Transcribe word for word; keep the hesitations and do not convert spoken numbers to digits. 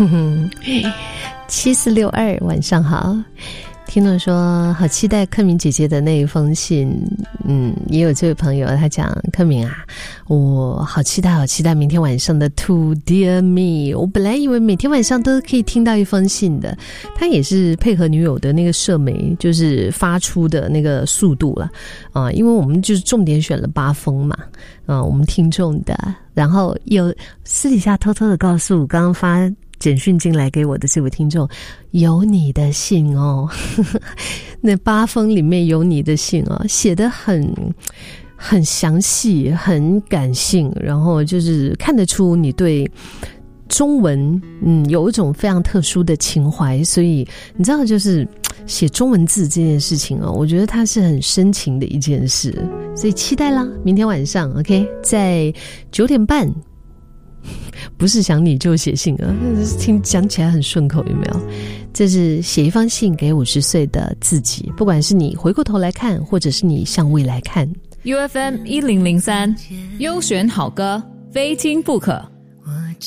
七四六二晚上好，听众说好期待柯明姐姐的那一封信。嗯，也有这位朋友他讲，柯明啊，我好期待好期待明天晚上的 To Dear Me。 我本来以为每天晚上都可以听到一封信的，他也是配合女友的那个社媒就是发出的那个速度了啊、呃，因为我们就是重点选了八封嘛，啊、呃，我们听众的，然后有私底下偷偷的告诉刚刚发简讯进来给我的这位听众，有你的信哦那八封里面有你的信哦，写得很很详细很感性，然后就是看得出你对中文嗯有一种非常特殊的情怀，所以你知道就是写中文字这件事情哦，我觉得它是很深情的一件事，所以期待啦，明天晚上 OK 在九点半，不是想你就写信啊，听讲起来很顺口，有没有？这是写一封信给五十岁的自己，不管是你回过头来看，或者是你向未来看。 U F M 一零零三，优选好歌，非听不可。